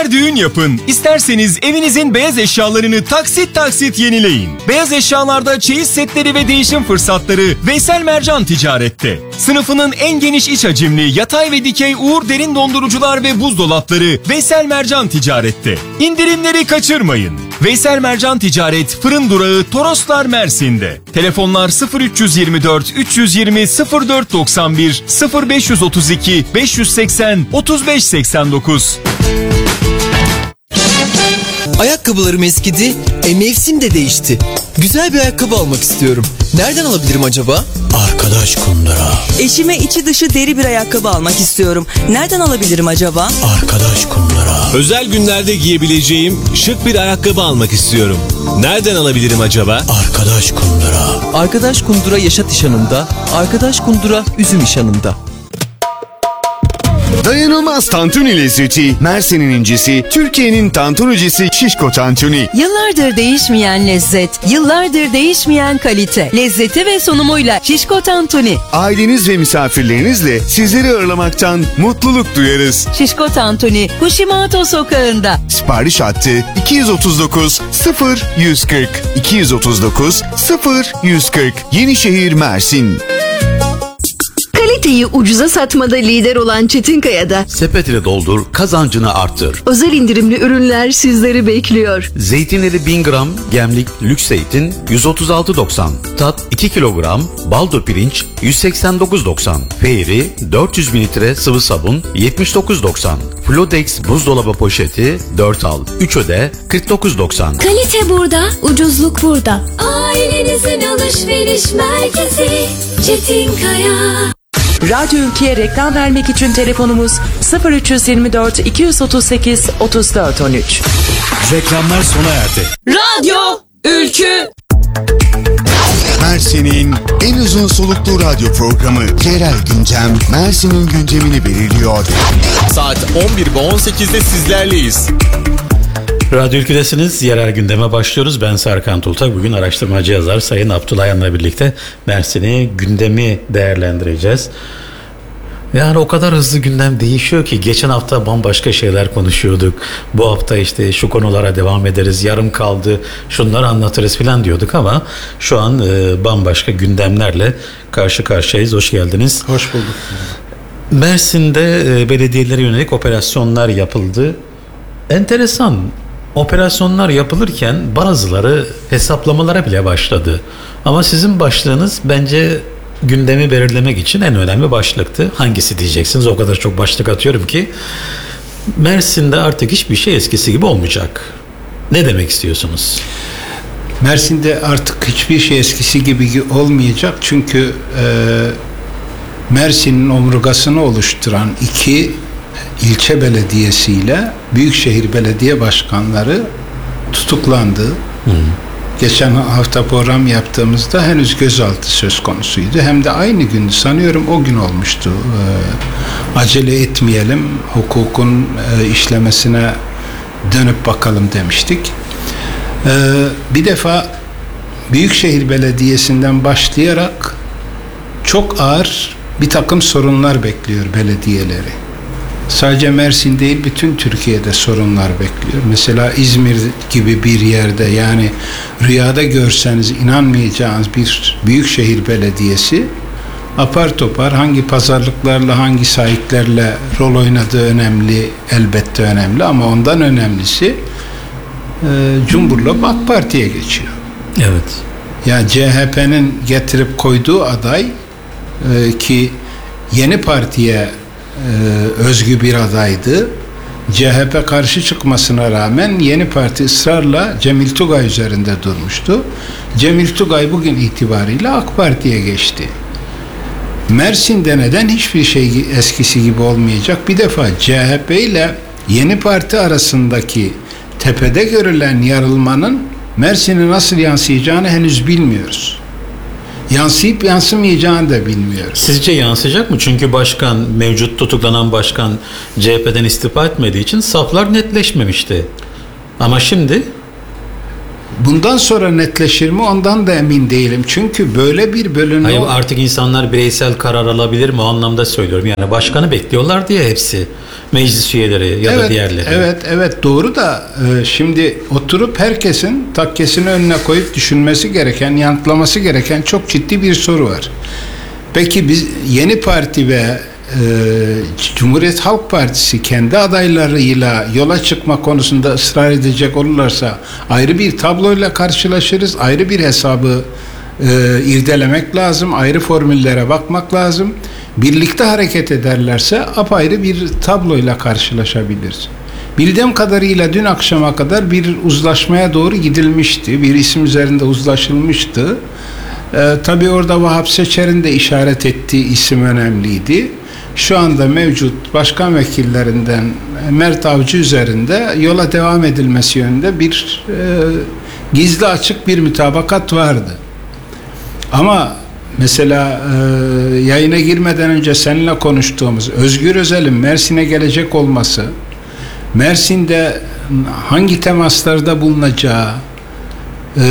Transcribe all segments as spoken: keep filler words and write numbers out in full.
İster düğün yapın, isterseniz evinizin beyaz eşyalarını taksit taksit yenileyin. Beyaz eşyalarda çeyiz setleri ve değişim fırsatları Veysel Mercan Ticaret'te. Sınıfının en geniş iç hacimli yatay ve dikey Uğur derin dondurucular ve buzdolapları Veysel Mercan Ticaret'te. İndirimleri kaçırmayın. Veysel Mercan Ticaret Fırın Durağı Toroslar Mersin'de. Telefonlar sıfır üç yirmi dört üç yüz yirmi sıfır dört doksan bir sıfır beş otuz iki beş yüz seksen otuz beş seksen dokuz. Ayakkabılarım eskidi, e mevsim de değişti. Güzel bir ayakkabı almak istiyorum. Nereden alabilirim acaba? Arkadaş Kundura. Eşime içi dışı deri bir ayakkabı almak istiyorum. Nereden alabilirim acaba? Arkadaş Kundura. Özel günlerde giyebileceğim şık bir ayakkabı almak istiyorum. Nereden alabilirim acaba? Arkadaş Kundura. Arkadaş Kundura Yaşat İşhanı'nda, Arkadaş Kundura Üzüm İşhanı'nda. Dayanılmaz tantuni lezzeti, Mersin'in incisi, Türkiye'nin tantunicisi Şişko Tantuni. Yıllardır değişmeyen lezzet, yıllardır değişmeyen kalite, lezzeti ve sunumuyla Şişko Tantuni. Aileniz ve misafirlerinizle sizleri ağırlamaktan mutluluk duyarız. Şişko Tantuni, Hushimato sokağında. Sipariş hattı iki yüz otuz dokuz sıfır yüz kırk iki yüz otuz dokuz sıfır yüz kırk Yenişehir, Mersin. Kaliteyi ucuza satmada lider olan Çetinkaya'da sepetini doldur, kazancını arttır. Özel indirimli ürünler sizleri bekliyor. Zeytinleri bin gram, gemlik lüks zeytin yüz otuz altı doksan. Tat iki kilogram, baldo pirinç yüz seksen dokuz doksan. Feyri dört yüz mililitre sıvı sabun yetmiş dokuz doksan. Flodex buzdolabı poşeti dört al, üç öde kırk dokuz doksan. Kalite burada, ucuzluk burada. Ailenizin alışveriş merkezi Çetinkaya. Radyo Ülke'ye reklam vermek için telefonumuz sıfır üç yirmi dört iki otuz sekiz otuz dört on üç. Reklamlar sona erdi. Radyo Ülkü. Mersin'in en uzun soluklu radyo programı Yerel Gündem, Mersin'in gündemini belirliyor. Saat on bir ve on sekizde sizlerleyiz. Radyo Ülkü'desiniz. Yerel gündeme başlıyoruz. Ben Serkan Tultak. Bugün araştırmacı yazar Sayın Abdullah Yan'la birlikte Mersin'i, gündemi değerlendireceğiz. Yani o kadar hızlı gündem değişiyor ki geçen hafta bambaşka şeyler konuşuyorduk. Bu hafta işte şu konulara devam ederiz, yarım kaldı, şunları anlatırız falan diyorduk ama şu an e, bambaşka gündemlerle karşı karşıyayız. Hoş geldiniz. Hoş bulduk. Mersin'de e, belediyelere yönelik operasyonlar yapıldı. Enteresan. Operasyonlar yapılırken bazıları hesaplamalara bile başladı. Ama sizin başlığınız bence gündemi belirlemek için en önemli başlıktı. Hangisi diyeceksiniz? O kadar çok başlık atıyorum ki. Mersin'de artık hiçbir şey eskisi gibi olmayacak. Ne demek istiyorsunuz? Mersin'de artık hiçbir şey eskisi gibi olmayacak. Çünkü e, Mersin'in omurgasını oluşturan iki ilçe belediyesiyle büyükşehir belediye başkanları tutuklandı. Hı. Geçen hafta program yaptığımızda henüz gözaltı söz konusuydu. Hem de aynı gün, sanıyorum o gün olmuştu. Ee, acele etmeyelim, hukukun e, işlemesine dönüp bakalım demiştik. Ee, bir defa Büyükşehir Belediyesi'nden başlayarak çok ağır bir takım sorunlar bekliyor belediyeleri. Sadece Mersin değil, bütün Türkiye'de sorunlar bekliyor. Mesela İzmir gibi bir yerde, yani rüyada görseniz inanmayacağınız bir büyükşehir belediyesi apar topar hangi pazarlıklarla, hangi sahiplerle rol oynadığı önemli, elbette önemli, ama ondan önemlisi e, Cumhurbaşkanı AK Parti'ye geçiyor. Evet. Yani C H P'nin getirip koyduğu aday e, ki Yeni Parti'ye Ee, özgü bir adaydı. C H P karşı çıkmasına rağmen Yeni Parti ısrarla Cemil Tugay üzerinde durmuştu. Cemil Tugay bugün itibariyle AK Parti'ye geçti. Mersin'de neden hiçbir şey eskisi gibi olmayacak? Bir defa C H P ile Yeni Parti arasındaki tepede görülen yarılmanın Mersin'e nasıl yansıyacağını henüz bilmiyoruz. Yansıyıp yansımayacağını da bilmiyoruz. Sizce yansıyacak mı? Çünkü başkan, mevcut tutuklanan başkan C H P'den istifa etmediği için saflar netleşmemişti. Ama şimdi? bundan sonra netleşir mi ondan da emin değilim. Çünkü böyle bir bölünme... Hayır, artık insanlar bireysel karar alabilir mi? O anlamda söylüyorum. Yani başkanı bekliyorlar diye hepsi. Meclis üyeleri ya evet, da diğerleri. Evet, evet doğru da e, şimdi oturup herkesin takkesini önüne koyup düşünmesi gereken, yanıtlaması gereken çok ciddi bir soru var. Peki biz Yeni Parti ve e, Cumhuriyet Halk Partisi kendi adaylarıyla yola çıkma konusunda ısrar edecek olurlarsa ayrı bir tabloyla karşılaşırız. Ayrı bir hesabı e, irdelemek lazım. Ayrı formüllere bakmak lazım. Birlikte hareket ederlerse apayrı bir tabloyla karşılaşabiliriz. Bildiğim kadarıyla dün akşama kadar bir uzlaşmaya doğru gidilmişti. Bir isim üzerinde uzlaşılmıştı. Ee, tabii orada Vahap Seçer'in de işaret ettiği isim önemliydi. Şu anda mevcut başkan vekillerinden Mert Avcı üzerinde yola devam edilmesi yönünde bir e, gizli açık bir mütabakat vardı. Ama mesela e, yayına girmeden önce seninle konuştuğumuz Özgür Özel'in Mersin'e gelecek olması, Mersin'de hangi temaslarda bulunacağı, e,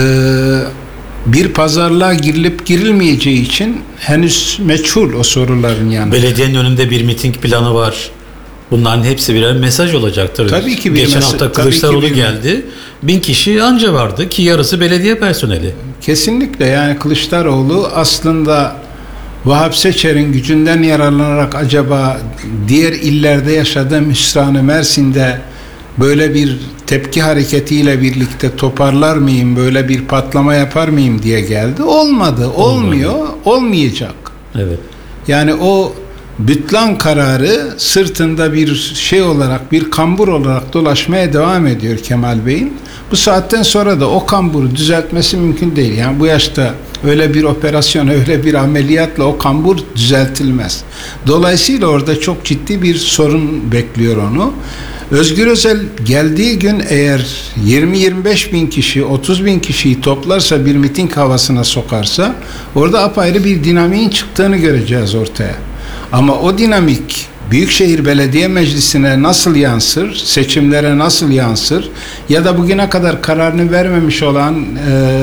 bir pazarlığa girilip girilmeyeceği için henüz meçhul o soruların yanında. Belediyenin önünde bir miting planı var. Bunların hepsi birer mesaj olacaktır. Tabii ki bir Geçen mesaj, hafta tabii Kılıçdaroğlu ki bir- geldi. Bin kişi anca vardı ki yarısı belediye personeli. Kesinlikle yani Kılıçdaroğlu aslında Vahap Seçer'in gücünden yararlanarak acaba diğer illerde yaşadığım hüsranı Mersin'de böyle bir tepki hareketiyle birlikte toparlar mıyım, böyle bir patlama yapar mıyım diye geldi. Olmadı, olmuyor, Olmadı. olmayacak. Evet. Yani o bütlan kararı sırtında bir şey olarak, bir kambur olarak dolaşmaya devam ediyor Kemal Bey'in. Bu saatten sonra da o kamburu düzeltmesi mümkün değil. Yani bu yaşta öyle bir operasyon, öyle bir ameliyatla o kambur düzeltilmez. Dolayısıyla orada çok ciddi bir sorun bekliyor onu. Özgür Özel geldiği gün eğer yirmi yirmi beş bin kişi, otuz bin kişiyi toplarsa, bir miting havasına sokarsa orada apayrı bir dinamiğin çıktığını göreceğiz ortaya. Ama o dinamik Büyükşehir Belediye Meclisi'ne nasıl yansır, seçimlere nasıl yansır ya da bugüne kadar kararını vermemiş olan e,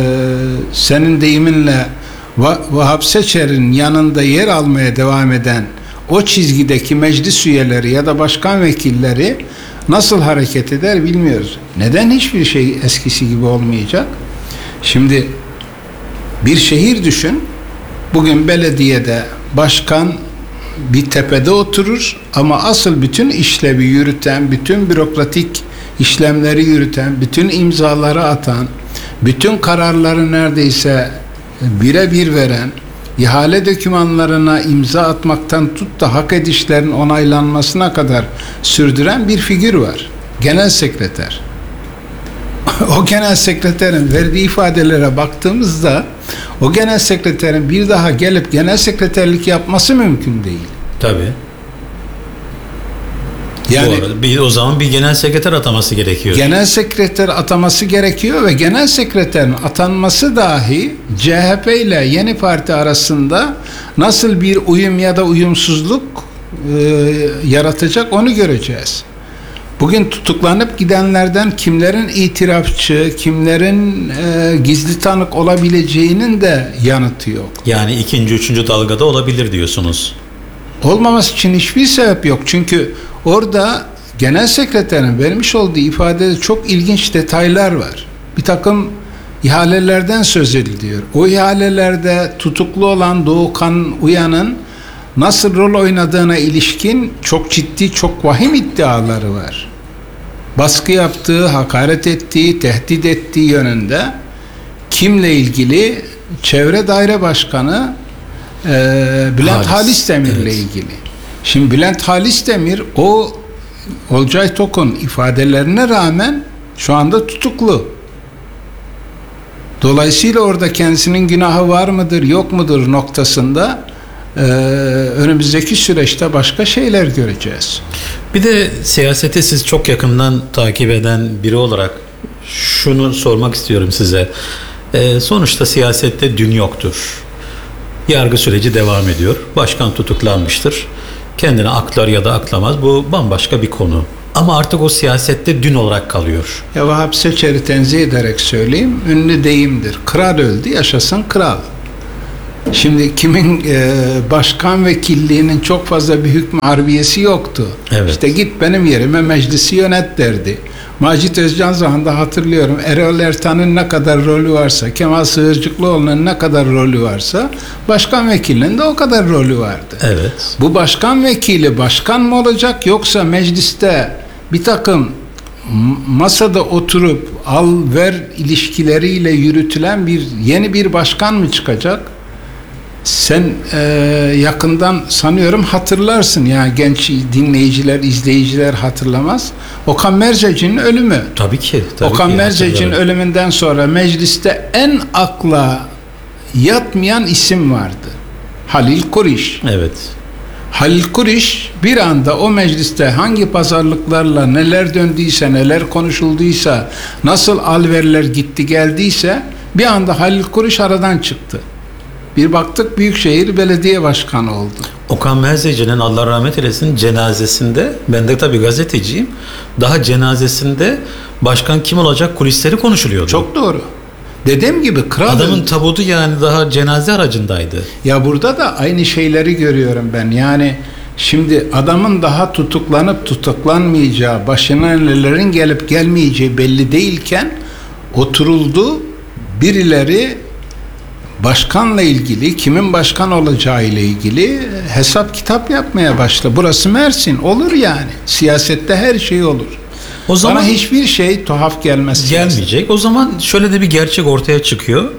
senin deyiminle Va- Vahap Seçer'in yanında yer almaya devam eden o çizgideki meclis üyeleri ya da başkan vekilleri nasıl hareket eder bilmiyoruz. Neden hiçbir şey eskisi gibi olmayacak? Şimdi bir şehir düşün. Bugün belediyede başkan bir tepede oturur ama asıl bütün işlevi yürüten, bütün bürokratik işlemleri yürüten, bütün imzaları atan, bütün kararları neredeyse birebir veren, ihale dokümanlarına imza atmaktan tut da hak edişlerin onaylanmasına kadar sürdüren bir figür var. Genel sekreter. O genel sekreterin verdiği ifadelere baktığımızda o genel sekreterin bir daha gelip genel sekreterlik yapması mümkün değil. Tabii. Yani Bu arada bir, o zaman bir genel sekreter ataması gerekiyor. genel sekreter ataması gerekiyor ve genel sekreterin atanması dahi C H P ile Yeni Parti arasında nasıl bir uyum ya da uyumsuzluk e, yaratacak onu göreceğiz. Bugün tutuklanıp gidenlerden kimlerin itirafçı, kimlerin e, gizli tanık olabileceğinin de yanıtı yok. Yani ikinci, üçüncü dalgada olabilir diyorsunuz. Olmaması için hiçbir sebep yok. Çünkü orada genel sekreterin vermiş olduğu ifadede çok ilginç detaylar var. Bir takım ihalelerden söz ediliyor. O ihalelerde tutuklu olan Doğukan Uyan'ın nasıl rol oynadığına ilişkin çok ciddi, çok vahim iddiaları var. Baskı yaptığı, hakaret ettiği, tehdit ettiği yönünde. Kimle ilgili? Çevre Daire Başkanı e, Bülent Halis, Halis Demir'le evet. ilgili. Şimdi Bülent Halis Demir o Olcay Tokun ifadelerine rağmen şu anda tutuklu. Dolayısıyla orada kendisinin günahı var mıdır, yok mudur noktasında Ee, önümüzdeki süreçte başka şeyler göreceğiz. Bir de siyaseti siz çok yakından takip eden biri olarak şunu sormak istiyorum size. Ee, sonuçta siyasette dün yoktur. Yargı süreci devam ediyor. Başkan tutuklanmıştır. Kendini aklar ya da aklamaz. Bu bambaşka bir konu. Ama artık o siyasette dün olarak kalıyor. Ya Vahap Seçer'i tenzih ederek söyleyeyim. Ünlü deyimdir. Kral öldü, yaşasın kral. Şimdi kimin e, başkan vekilliğinin çok fazla bir hükmü harbiyesi yoktu. Evet. İşte git benim yerime meclisi yönet derdi. Macit Özcan zamanında hatırlıyorum. Erol Ertan'ın ne kadar rolü varsa, Kemal Sığırcıklıoğlu'nun ne kadar rolü varsa, başkan vekilinin de o kadar rolü vardı. Evet. Bu başkan vekili başkan mı olacak, yoksa mecliste bir takım masada oturup al ver ilişkileriyle yürütülen bir yeni bir başkan mı çıkacak? Sen e, yakından sanıyorum hatırlarsın, yani genç dinleyiciler, izleyiciler hatırlamaz. Okan Merceci'nin ölümü. Tabii ki. Tabii Okan ki Merceci'nin ölümünden sonra mecliste en akla yatmayan isim vardı. Halil Kuriş. Evet. Halil Kuriş bir anda o mecliste hangi pazarlıklarla neler döndüyse, neler konuşulduysa, nasıl alverler gitti geldiyse bir anda Halil Kuriş aradan çıktı. Bir baktık Büyükşehir Belediye Başkanı oldu. Okan Merzeci'nin Allah rahmet eylesin cenazesinde, ben de tabii gazeteciyim, daha cenazesinde başkan kim olacak kulisleri konuşuluyordu. Çok doğru. Dediğim gibi kral adamın tabutu yani daha cenaze aracındaydı. Ya burada da aynı şeyleri görüyorum ben. Yani şimdi adamın daha tutuklanıp tutuklanmayacağı, başına nelerin gelip gelmeyeceği belli değilken oturuldu, birileri başkanla ilgili, kimin başkan olacağı ile ilgili hesap kitap yapmaya başladı. Burası Mersin, olur yani. Siyasette her şey olur. O zaman bana hiçbir şey tuhaf gelmez. Gelmeyecek. Siyaset. O zaman şöyle de bir gerçek ortaya çıkıyor.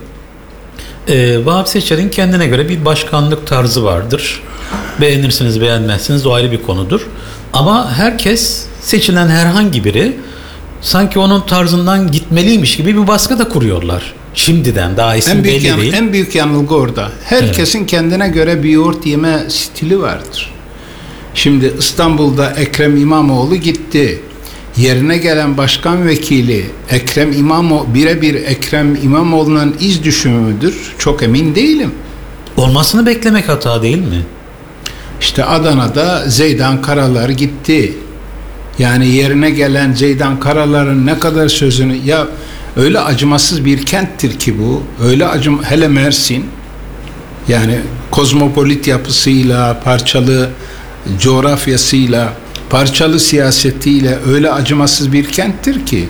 Ee, Vahap Seçer'in kendine göre bir başkanlık tarzı vardır. Beğenirsiniz, beğenmezsiniz, o ayrı bir konudur. Ama herkes, seçilen herhangi biri sanki onun tarzından gitmeliymiş gibi bir baskı da kuruyorlar. Şimdiden, daha isim en büyük belli yan, değil. En büyük yanılgı orada. Herkesin evet. kendine göre bir yoğurt yeme stili vardır. Şimdi İstanbul'da Ekrem İmamoğlu gitti. Yerine gelen başkan vekili Ekrem İmamoğlu birebir Ekrem İmamoğlu'nun iz düşümü müdür? Çok emin değilim. Olmasını beklemek hata değil mi? İşte Adana'da Zeydan Karalar gitti. Yani yerine gelen Zeydan Karalar'ın ne kadar sözünü, ya öyle acımasız bir kenttir ki bu. Öyle acım, hele Mersin. Yani kozmopolit yapısıyla, parçalı coğrafyasıyla, parçalı siyasetiyle öyle acımasız bir kenttir ki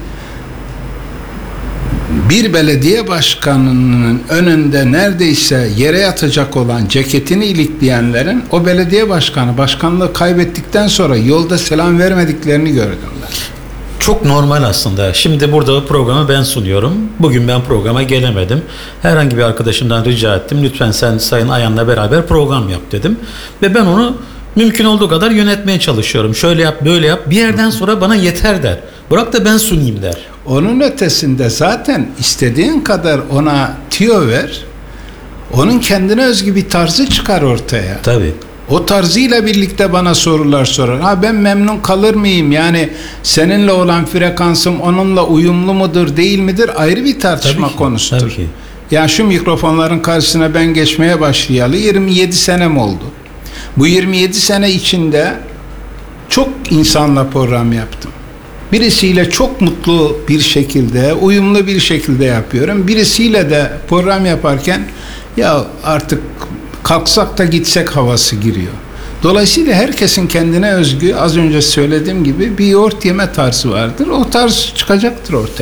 bir belediye başkanının önünde neredeyse yere yatacak olan ceketini ilikleyenlerin o belediye başkanı başkanlığı kaybettikten sonra yolda selam vermediklerini gördüm ben. Çok normal aslında. Şimdi burada programı ben sunuyorum. Bugün ben programa gelemedim. Herhangi bir arkadaşımdan rica ettim. Lütfen sen Sayın Ayan'la beraber program yap dedim. Ve ben onu mümkün olduğu kadar yönetmeye çalışıyorum. Şöyle yap, böyle yap. Bir yerden sonra bana yeter der. Bırak da ben sunayım der. Onun ötesinde zaten istediğin kadar ona tüyo ver. Onun kendine özgü bir tarzı çıkar ortaya. Tabii. O tarzıyla birlikte bana sorular sorar. Ha ben memnun kalır mıyım? Yani seninle olan frekansım onunla uyumlu mudur, değil midir? Ayrı bir tartışma tabii ki, konusudur. Tabii ki. Yani şu mikrofonların karşısına ben geçmeye başlayalı yirmi yedi senem oldu. Bu yirmi yedi sene içinde çok insanla program yaptım. Birisiyle çok mutlu bir şekilde, uyumlu bir şekilde yapıyorum. Birisiyle de program yaparken ya artık kalksak da gitsek havası giriyor. Dolayısıyla herkesin kendine özgü, az önce söylediğim gibi bir yoğurt yeme tarzı vardır. O tarz çıkacaktır ortaya.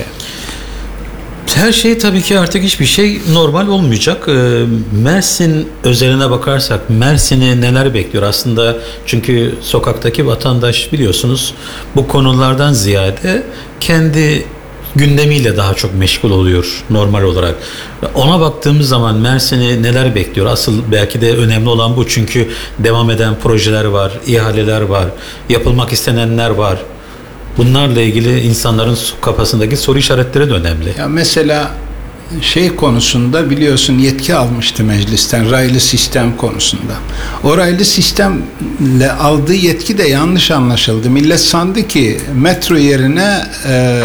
Her şey tabii ki artık hiçbir şey normal olmayacak. Mersin özeline bakarsak Mersin'i neler bekliyor aslında, çünkü sokaktaki vatandaş biliyorsunuz bu konulardan ziyade kendi gündemiyle daha çok meşgul oluyor normal olarak. Ona baktığımız zaman Mersin'i neler bekliyor? Asıl belki de önemli olan bu, çünkü devam eden projeler var, ihaleler var, yapılmak istenenler var. Bunlarla ilgili insanların kafasındaki soru işaretleri de önemli. Ya mesela şey konusunda biliyorsun yetki almıştı meclisten, raylı sistem konusunda. O raylı sistemle aldığı yetki de yanlış anlaşıldı. Millet sandı ki metro yerine e,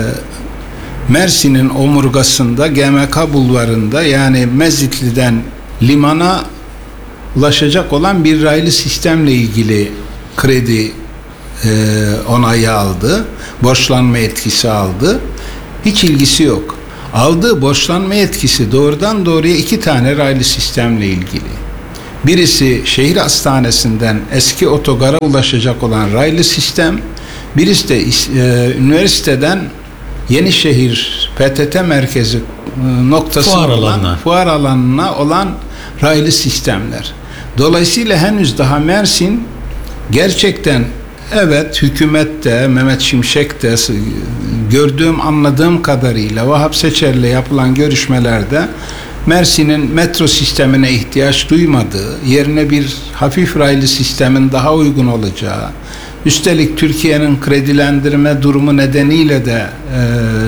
Mersin'in omurgasında G M K bulvarında, yani Mezitli'den limana ulaşacak olan bir raylı sistemle ilgili kredi e, onayı aldı. Borçlanma etkisi aldı. Hiç ilgisi yok. Aldığı borçlanma etkisi doğrudan doğruya iki tane raylı sistemle ilgili. Birisi şehir hastanesinden eski otogara ulaşacak olan raylı sistem. Birisi de e, üniversiteden Yenişehir P T T merkezi e, noktası fuar olan alanına. fuar alanına olan raylı sistemler. Dolayısıyla henüz daha Mersin gerçekten, evet, hükümette, Mehmet Şimşek'te gördüğüm, anladığım kadarıyla Vahap Seçer'le yapılan görüşmelerde Mersin'in metro sistemine ihtiyaç duymadığı, yerine bir hafif raylı sistemin daha uygun olacağı, üstelik Türkiye'nin kredilendirme durumu nedeniyle de e,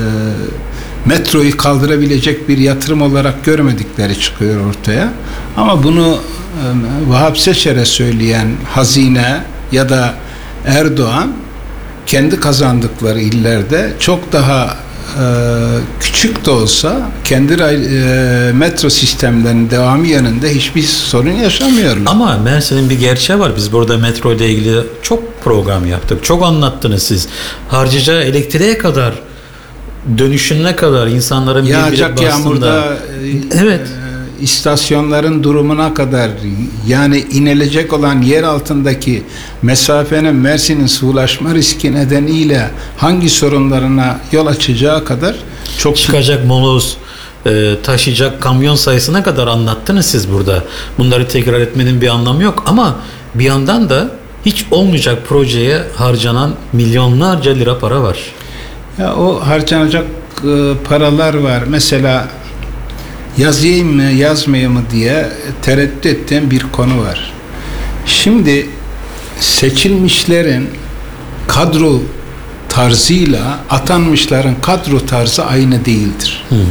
metroyu kaldırabilecek bir yatırım olarak görmedikleri çıkıyor ortaya. Ama bunu e, Vahap Seçer'e söyleyen hazine ya da Erdoğan kendi kazandıkları illerde çok daha e, küçük de olsa kendi e, metro sistemlerinin devamı yönünde hiçbir sorun yaşamıyorlar. Ama Mersin'in bir gerçeği var. Biz burada metro ile ilgili çok program yaptık. Çok anlattınız siz. Harcayacağı elektriğe kadar, dönüşüne kadar, insanların yağacak birbiri yağmurda, evet, e, istasyonların durumuna kadar, yani inilecek olan yer altındaki mesafenin Mersin'in sulaşma riski nedeniyle hangi sorunlarına yol açacağı kadar çok çıkacak moloz, e, taşıyacak kamyon sayısına kadar anlattınız siz burada. Bunları tekrar etmenin bir anlamı yok ama bir yandan da hiç olmayacak projeye harcanan milyonlarca lira para var. Ya o harcanacak e, paralar var. Mesela yazayım mı yazmayayım mı diye tereddüt ettiğim bir konu var. Şimdi seçilmişlerin kadro tarzıyla atanmışların kadro tarzı aynı değildir. Hı hı.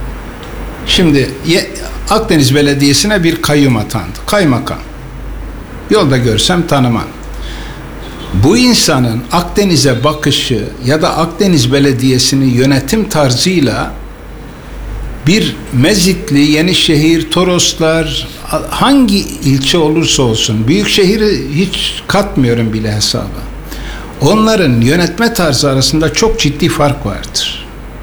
Şimdi Akdeniz Belediyesi'ne bir kayyum atandı. Kaymakam. Yolda görsem tanımam. Bu insanın Akdeniz'e bakışı ya da Akdeniz Belediyesi'nin yönetim tarzıyla bir Mezitli, Yenişehir, Toroslar, hangi ilçe olursa olsun, büyük şehri hiç katmıyorum bile hesaba, onların yönetme tarzı arasında çok ciddi fark vardır.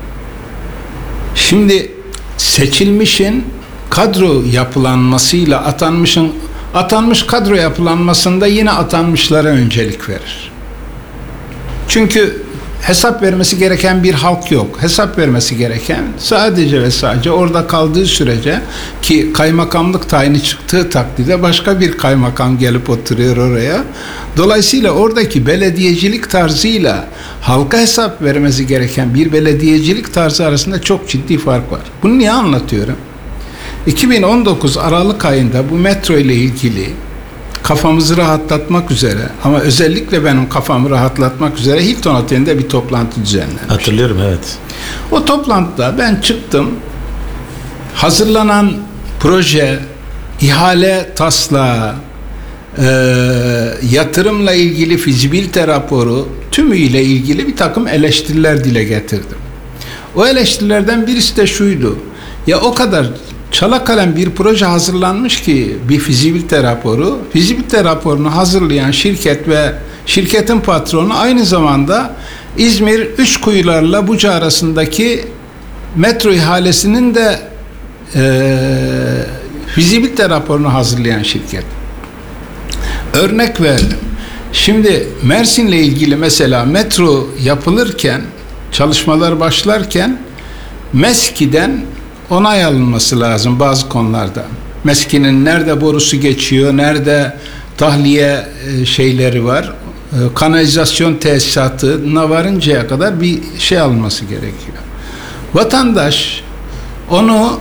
Şimdi seçilmişin kadro yapılanmasıyla atanmışın atanmış kadro yapılanmasında yine atanmışlara öncelik verir. Çünkü hesap vermesi gereken bir halk yok. Hesap vermesi gereken sadece ve sadece orada kaldığı sürece, ki kaymakamlık tayini çıktığı takdirde başka bir kaymakam gelip oturuyor oraya. Dolayısıyla oradaki belediyecilik tarzıyla halka hesap vermesi gereken bir belediyecilik tarzı arasında çok ciddi fark var. Bunu niye anlatıyorum? iki bin on dokuz Aralık ayında bu metro ile ilgili kafamızı rahatlatmak üzere, ama özellikle benim kafamı rahatlatmak üzere Hilton Oteli'nde bir toplantı düzenlenmiş. Hatırlıyorum, evet. O toplantıda ben çıktım. Hazırlanan proje, ihale taslağı, e, yatırımla ilgili fizibilite raporu tümüyle ilgili bir takım eleştiriler dile getirdim. O eleştirilerden birisi de şuydu: ya o kadar çalakalem bir proje hazırlanmış ki, bir fizibilite raporu, fizibilite raporunu hazırlayan şirket ve şirketin patronu aynı zamanda İzmir Üçkuyularla Buca arasındaki metro ihalesinin de e, fizibilite raporunu hazırlayan şirket. Örnek verdim. Şimdi Mersin'le ilgili mesela metro yapılırken, çalışmalar başlarken MESKİ'den onay alınması lazım bazı konularda. MESKİ'nin nerede borusu geçiyor, nerede tahliye şeyleri var, kanalizasyon tesisatına varıncaya kadar bir şey alınması gerekiyor. Vatandaş onu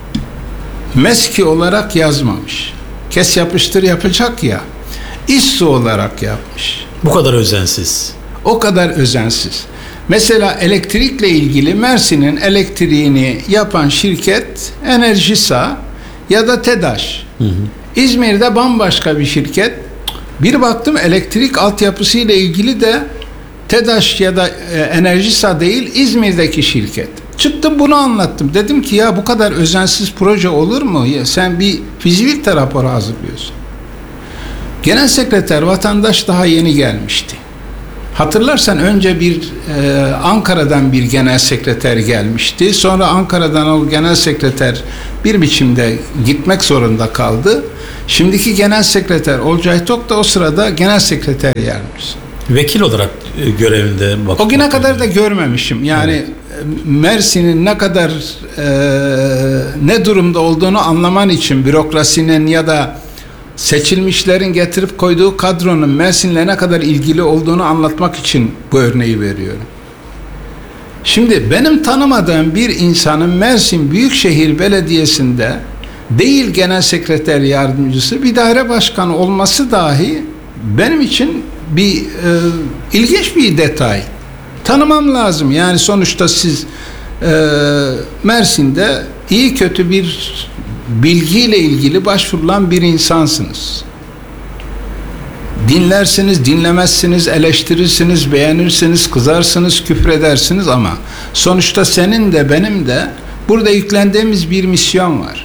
MESKİ olarak yazmamış. Kes yapıştır yapacak ya, İSSU olarak yapmış. Bu kadar özensiz. O kadar özensiz. Mesela elektrikle ilgili Mersin'in elektriğini yapan şirket Enerjisa ya da TEDAŞ. Hı hı. İzmir'de bambaşka bir şirket. Bir baktım elektrik altyapısıyla ilgili de TEDAŞ ya da e, Enerjisa değil, İzmir'deki şirket. Çıktım bunu anlattım. Dedim ki ya bu kadar özensiz proje olur mu? Ya sen bir fizibilite raporu hazırlıyorsun. Genel sekreter vatandaş daha yeni gelmişti. Hatırlarsan önce bir e, Ankara'dan bir genel sekreter gelmişti. Sonra Ankara'dan o genel sekreter bir biçimde gitmek zorunda kaldı. Şimdiki genel sekreter Olcay Tok da o sırada genel sekreter yardımcısı. Vekil olarak e, görevinde bak. O güne kadar da görmemişim. Yani evet. Mersin'in ne kadar e, ne durumda olduğunu anlaman için bürokrasinin ya da seçilmişlerin getirip koyduğu kadronun Mersin'le ne kadar ilgili olduğunu anlatmak için bu örneği veriyorum. Şimdi benim tanımadığım bir insanın Mersin Büyükşehir Belediyesi'nde değil genel sekreter yardımcısı bir daire başkanı olması dahi benim için bir e, ilginç bir detay. Tanımam lazım. Yani sonuçta siz e, Mersin'de iyi kötü bir bilgiyle ilgili başvurulan bir insansınız. Dinlersiniz, dinlemezsiniz, eleştirirsiniz, beğenirsiniz, kızarsınız, küfredersiniz ama sonuçta senin de benim de burada yüklendiğimiz bir misyon var.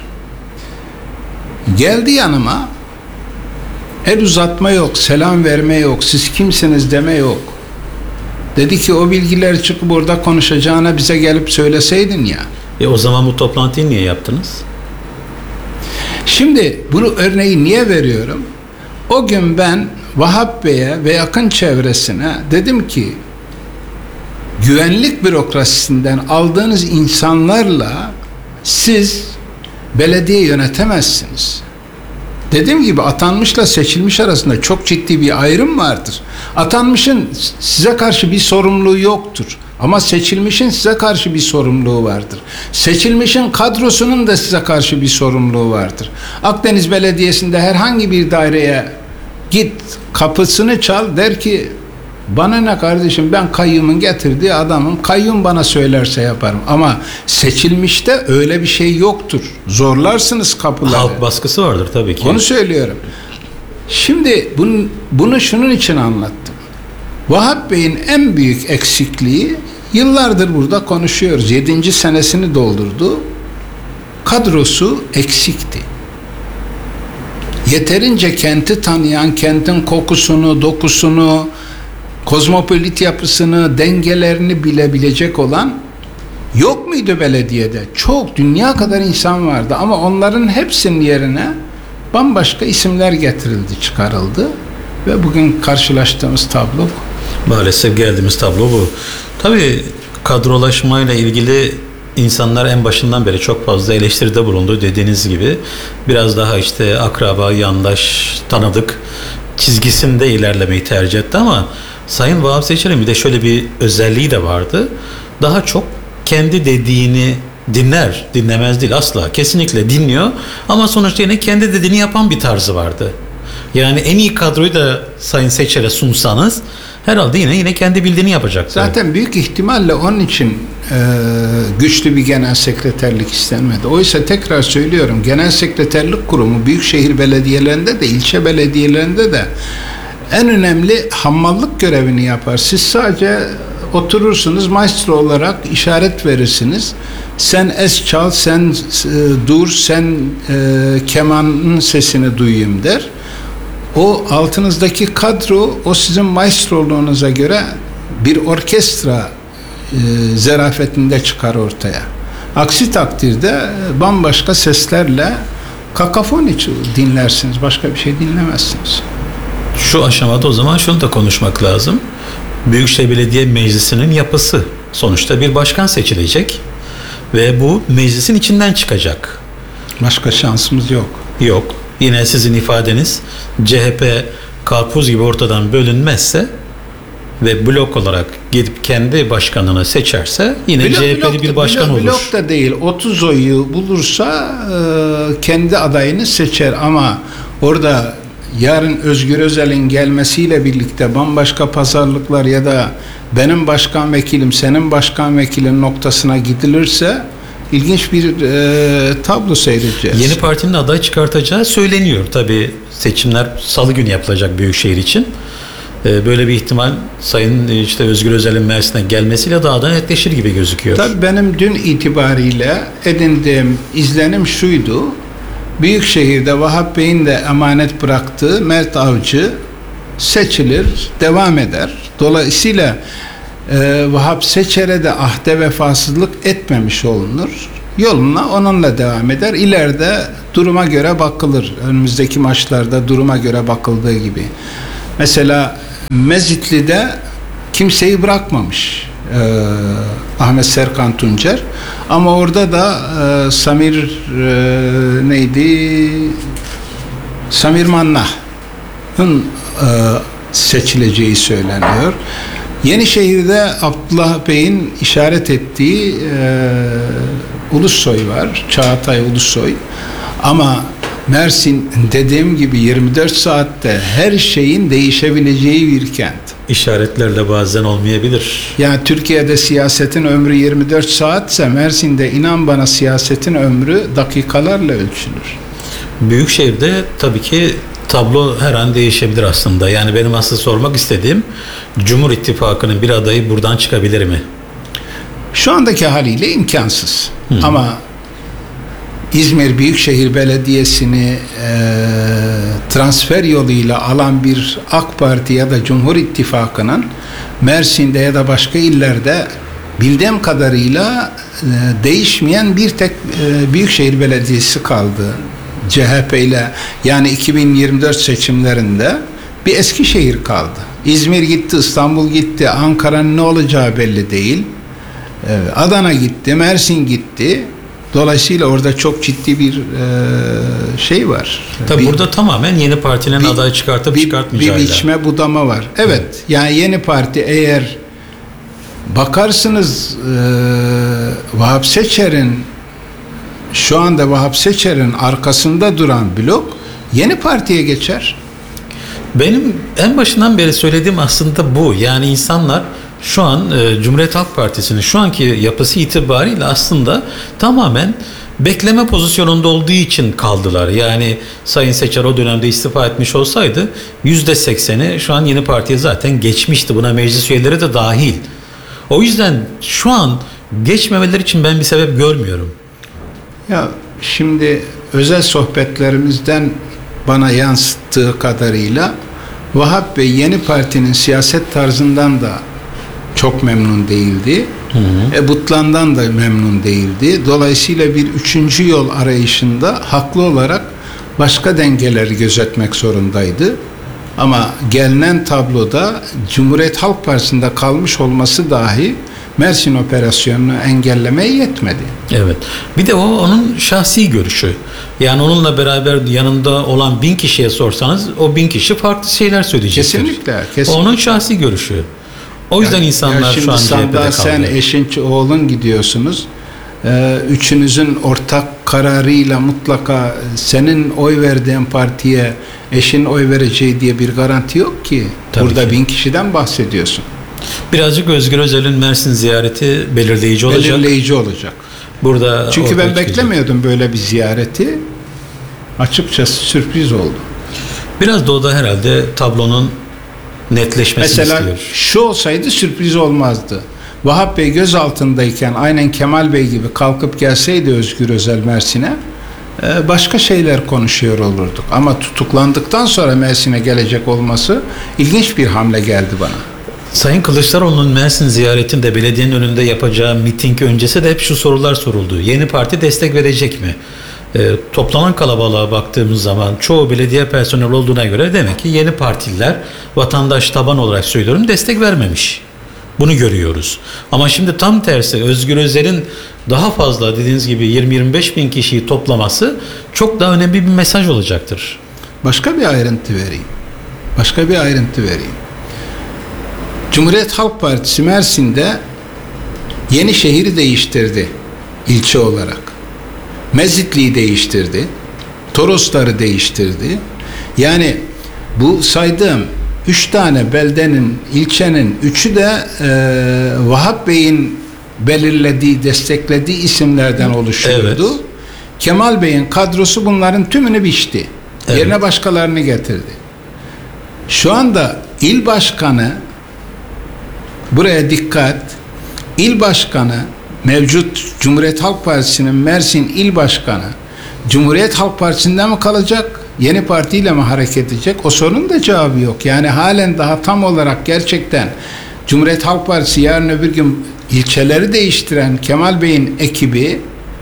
Geldi yanıma, el uzatma yok, selam verme yok, siz kimsiniz deme yok. Dedi ki o bilgiler çıkıp orada konuşacağına bize gelip söyleseydin ya. E o zaman bu toplantıyı niye yaptınız? Şimdi bunu örneği niye veriyorum? O gün ben Vahap Bey'e ve yakın çevresine dedim ki güvenlik bürokrasisinden aldığınız insanlarla siz belediye yönetemezsiniz. Dediğim gibi atanmışla seçilmiş arasında çok ciddi bir ayrım vardır. Atanmışın size karşı bir sorumluluğu yoktur. Ama seçilmişin size karşı bir sorumluluğu vardır. Seçilmişin kadrosunun da size karşı bir sorumluluğu vardır. Akdeniz Belediyesi'nde herhangi bir daireye git, kapısını çal, der ki bana ne kardeşim, ben kayyumun getirdiği adamım, kayyum bana söylerse yaparım. Ama seçilmişte öyle bir şey yoktur. Zorlarsınız kapıları. Halk baskısı vardır tabii ki. Onu söylüyorum. Şimdi bunu, bunu şunun için anlattım. Vahap Bey'in en büyük eksikliği, yıllardır burada konuşuyoruz, yedinci senesini doldurdu, kadrosu eksikti. Yeterince kenti tanıyan, kentin kokusunu, dokusunu, kozmopolit yapısını, dengelerini bilebilecek olan yok muydu belediyede? Çok, dünya kadar insan vardı ama onların hepsinin yerine bambaşka isimler getirildi, çıkarıldı ve bugün karşılaştığımız tablo bu. Maalesef geldiğimiz tablo bu. Tabii kadrolaşmayla ilgili insanlar en başından beri çok fazla eleştiride bulundu dediğiniz gibi. Biraz daha işte akraba, yandaş, tanıdık çizgisinde ilerlemeyi tercih etti ama Sayın Vahap Seçer'in bir de şöyle bir özelliği de vardı. Daha çok kendi dediğini dinler, dinlemez değil asla. Kesinlikle dinliyor ama sonuçta yine kendi dediğini yapan bir tarzı vardı. Yani en iyi kadroyu da Sayın Seçer'e sunsanız herhalde yine yine kendi bildiğini yapacaktı. Zaten büyük ihtimalle onun için e, güçlü bir genel sekreterlik istenmedi. Oysa tekrar söylüyorum, genel sekreterlik kurumu büyükşehir belediyelerinde de ilçe belediyelerinde de en önemli hammallık görevini yapar. Siz sadece oturursunuz, maestro olarak işaret verirsiniz. Sen es çal, sen e, dur, sen e, kemanın sesini duyayım der. O altınızdaki kadro, o sizin maestroluğunuza göre bir orkestra e, zarafetinde çıkar ortaya. Aksi takdirde bambaşka seslerle kakafoni dinlersiniz, başka bir şey dinlemezsiniz. Şu aşamada o zaman şunu da konuşmak lazım. Büyükşehir Belediye Meclisi'nin yapısı. Sonuçta bir başkan seçilecek ve bu meclisin içinden çıkacak. Başka şansımız yok. Yok. Yine sizin ifadeniz, C H P karpuz gibi ortadan bölünmezse ve blok olarak gidip kendi başkanını seçerse yine blok, C H P'li bir başkan blok, olur. Blok da değil, otuz oyu bulursa e, kendi adayını seçer ama orada yarın Özgür Özel'in gelmesiyle birlikte bambaşka pazarlıklar ya da benim başkan vekilim, senin başkan vekilin noktasına gidilirse İlginç bir e, tablo seyredeceğiz. Yeni partinin aday çıkartacağı söyleniyor. Tabii seçimler salı günü yapılacak Büyükşehir için. E, böyle bir ihtimal Sayın işte Özgür Özel'in Mersin'e gelmesiyle daha da netleşir gibi gözüküyor. Tabii benim dün itibariyle edindiğim izlenim şuydu. Büyükşehir'de Vahap Bey'in de emanet bıraktığı Mert Avcı seçilir, devam eder. Dolayısıyla e, Vahap Seçer'e de ahde vefasızlık etmemiş olunur. Yoluna onunla devam eder. İleride duruma göre bakılır. Önümüzdeki maçlarda duruma göre bakıldığı gibi. Mesela Mezitli'de kimseyi bırakmamış e, Ahmet Serkan Tuncer. Ama orada da e, Samir e, neydi? Samir Mannah'ın e, seçileceği söyleniyor. Yenişehir'de Abdullah Bey'in işaret ettiği e, Ulusoy var. Çağatay Ulusoy. Ama Mersin dediğim gibi yirmi dört saatte her şeyin değişebileceği bir kent. İşaretlerle bazen olmayabilir. Yani Türkiye'de siyasetin ömrü yirmi dört saatse Mersin'de inan bana siyasetin ömrü dakikalarla ölçülür. Büyükşehir'de tabii ki tablo her an değişebilir aslında. Yani benim asıl sormak istediğim, Cumhur İttifakı'nın bir adayı buradan çıkabilir mi? Şu andaki haliyle imkansız. Hı. Ama İzmir Büyükşehir Belediyesi'ni e, transfer yoluyla alan bir AK Parti ya da Cumhur İttifakı'nın Mersin'de ya da başka illerde bildiğim kadarıyla e, değişmeyen bir tek e, Büyükşehir Belediyesi kaldı. C H P ile, yani iki bin yirmi dört seçimlerinde bir Eskişehir kaldı. İzmir gitti, İstanbul gitti, Ankara'nın ne olacağı belli değil. E, Adana gitti, Mersin gitti. Dolayısıyla orada çok ciddi bir e, şey var. Tabii bir, burada tamamen yeni partinin bir, aday çıkartıp bir, çıkartmayacağıyla. Bir biçme budama var. Evet, evet. Yani yeni parti eğer bakarsınız e, Vahap Seçer'in şu anda Vahap Seçer'in arkasında duran blok yeni partiye geçer. Benim en başından beri söylediğim aslında bu. Yani insanlar şu an e, Cumhuriyet Halk Partisi'nin şu anki yapısı itibariyle aslında tamamen bekleme pozisyonunda olduğu için kaldılar. Yani Sayın Seçer o dönemde istifa etmiş olsaydı yüzde sekseni şu an yeni partiye zaten geçmişti. Buna meclis üyeleri de dahil. O yüzden şu an geçmemeleri için ben bir sebep görmüyorum. Ya şimdi özel sohbetlerimizden bana yansıttığı kadarıyla Vahap Bey yeni partinin siyaset tarzından da çok memnun değildi. Hı hı. E, Butlan'dan da memnun değildi. Dolayısıyla bir üçüncü yol arayışında haklı olarak başka dengeleri gözetmek zorundaydı. Ama gelinen tabloda Cumhuriyet Halk Partisi'nde kalmış olması dahi Mersin operasyonunu engellemeye yetmedi. Evet. Bir de o onun şahsi görüşü. Yani onunla beraber yanında olan bin kişiye sorsanız o bin kişi farklı şeyler söyleyecektir. Kesinlikle. kesinlikle. Onun şahsi görüşü. O yüzden yani, insanlar şu an C H P'de kaldı. Sen eşin oğlun gidiyorsunuz. Ee, üçünüzün ortak kararıyla mutlaka senin oy verdiğin partiye eşin oy vereceği diye bir garanti yok ki. Tabii Burada ki. bin kişiden bahsediyorsun. Birazcık Özgür Özel'in Mersin ziyareti belirleyici olacak. Belirleyici olacak. Burada Çünkü ben beklemiyordum böyle bir ziyareti. Açıkçası sürpriz oldu. Biraz da o da herhalde tablonun netleşmesini Mesela istiyor. Mesela şu olsaydı sürpriz olmazdı. Vahap Bey gözaltındayken aynen Kemal Bey gibi kalkıp gelseydi Özgür Özel Mersin'e başka şeyler konuşuyor olurduk. Ama tutuklandıktan sonra Mersin'e gelecek olması ilginç bir hamle geldi bana. Sayın Kılıçdaroğlu'nun Mersin ziyaretinde belediyenin önünde yapacağı miting öncesi de hep şu sorular soruldu. Yeni parti destek verecek mi? E, toplanan kalabalığa baktığımız zaman çoğu belediye personeli olduğuna göre demek ki yeni partililer, vatandaş taban olarak söylüyorum, destek vermemiş. Bunu görüyoruz. Ama şimdi tam tersi Özgür Özel'in daha fazla dediğiniz gibi yirmi yirmi beş bin kişiyi toplaması çok daha önemli bir mesaj olacaktır. Başka bir ayrıntı vereyim. Başka bir ayrıntı vereyim. Cumhuriyet Halk Partisi Mersin'de Yenişehir'i değiştirdi ilçe olarak. Mezitli'yi değiştirdi. Torosları değiştirdi. Yani bu saydığım üç tane beldenin, ilçenin üçü de e, Vahap Bey'in belirlediği, desteklediği isimlerden oluşuyordu. Evet. Kemal Bey'in kadrosu bunların tümünü biçti. Evet. Yerine başkalarını getirdi. Şu anda il başkanı, buraya dikkat, il başkanı, mevcut Cumhuriyet Halk Partisi'nin Mersin il başkanı Cumhuriyet Halk Partisi'nde mi kalacak yeni partiyle mi hareket edecek? O sorunun da cevabı yok. Yani halen daha tam olarak gerçekten Cumhuriyet Halk Partisi yarın öbür gün ilçeleri değiştiren Kemal Bey'in ekibi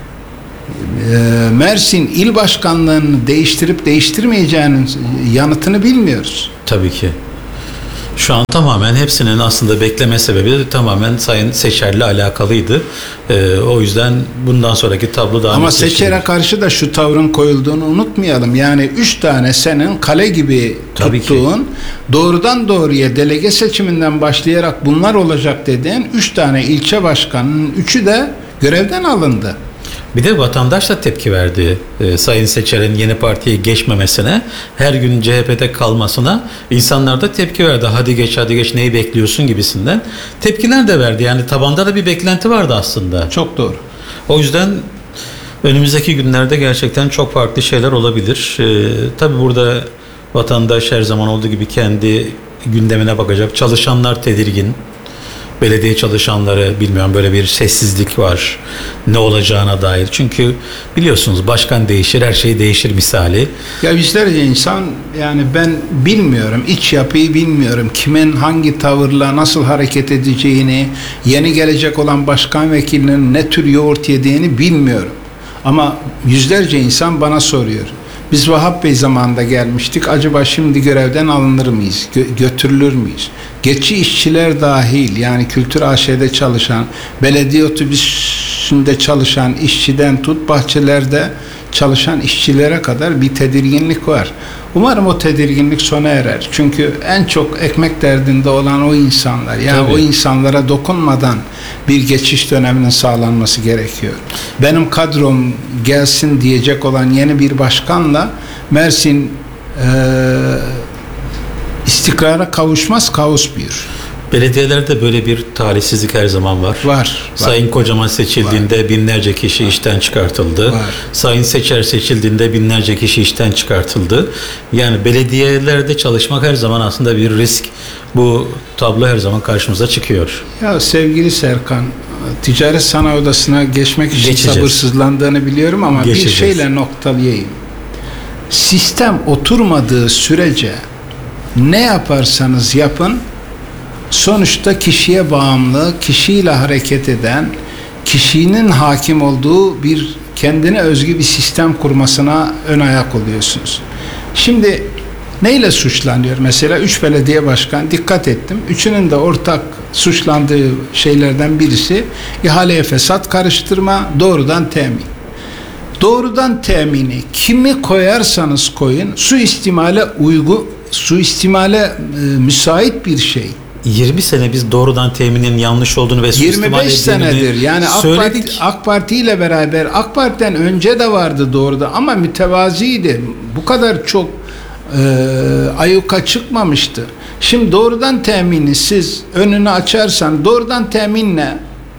Mersin İl Başkanlığı'nı değiştirip değiştirmeyeceğinin yanıtını bilmiyoruz. Tabii ki. Şu an tamamen hepsinin aslında bekleme sebebi tamamen Sayın Seçer'le alakalıydı. Ee, o yüzden bundan sonraki tablo daha ama Seçer'e karşı da şu tavrın koyulduğunu unutmayalım. Yani üç tane senin kale gibi Tabii tuttuğun ki. doğrudan doğruya delege seçiminden başlayarak bunlar olacak dediğin üç tane ilçe başkanının üçü de görevden alındı. Bir de vatandaş da tepki verdi. Ee, Sayın Seçer'in yeni partiye geçmemesine, her gün C H P'de kalmasına insanlar da tepki verdi. Hadi geç hadi geç neyi bekliyorsun gibisinden. Tepkiler de verdi. Yani tabanda da bir beklenti vardı aslında. Çok doğru. O yüzden önümüzdeki günlerde gerçekten çok farklı şeyler olabilir. Ee, tabii burada vatandaş her zaman olduğu gibi kendi gündemine bakacak. Çalışanlar tedirgin. Belediye çalışanları bilmiyorum, böyle bir sessizlik var ne olacağına dair. Çünkü biliyorsunuz başkan değişir, her şey değişir misali. Ya yüzlerce insan, yani ben bilmiyorum, iç yapıyı bilmiyorum. Kimin hangi tavırla nasıl hareket edeceğini, yeni gelecek olan başkan vekilinin ne tür yoğurt yediğini bilmiyorum. Ama yüzlerce insan bana soruyor. Biz Vahap Bey zamanında gelmiştik. Acaba şimdi görevden alınır mıyız? Gö- götürülür müyüz? Geçici işçiler dahil, yani Kültür A Ş'de çalışan, belediye otobüsünde çalışan işçiden tut, bahçelerde çalışan işçilere kadar bir tedirginlik var. Umarım o tedirginlik sona erer. Çünkü en çok ekmek derdinde olan o insanlar. Yani Tabii. o insanlara dokunmadan bir geçiş döneminin sağlanması gerekiyor. Benim kadrom gelsin diyecek olan yeni bir başkanla Mersin e, istikrara kavuşmaz, kaos büyür. Belediyelerde böyle bir talihsizlik her zaman var. Var. Sayın Kocaman seçildiğinde var. binlerce kişi var. işten çıkartıldı. Var. Sayın Seçer seçildiğinde binlerce kişi işten çıkartıldı. Yani belediyelerde çalışmak her zaman aslında bir risk. Bu tablo her zaman karşımıza çıkıyor. Ya sevgili Serkan, Ticaret Sanayi Odası'na geçmek için Geçeceğiz. sabırsızlandığını biliyorum ama Geçeceğiz. bir şeyle noktalayayım. Sistem oturmadığı sürece ne yaparsanız yapın, sonuçta kişiye bağımlı, kişiyle hareket eden, kişinin hakim olduğu bir kendine özgü bir sistem kurmasına ön ayak oluyorsunuz. Şimdi neyle suçlanıyor? Mesela üç belediye başkanı, dikkat ettim. Üçünün de ortak suçlandığı şeylerden birisi ihaleye fesat karıştırma, doğrudan temin. Doğrudan temini kimi koyarsanız koyun, suistimale uygu, suistimale e, müsait bir şey. yirmi sene biz doğrudan teminin yanlış olduğunu ve yirmi beş senedir yani AK Parti, AK Parti ile beraber, AK Parti'den önce de vardı doğrudan ama mütevaziydi. Bu kadar çok e, ayyuka çıkmamıştı. Şimdi doğrudan temini siz önünü açarsan, doğrudan teminle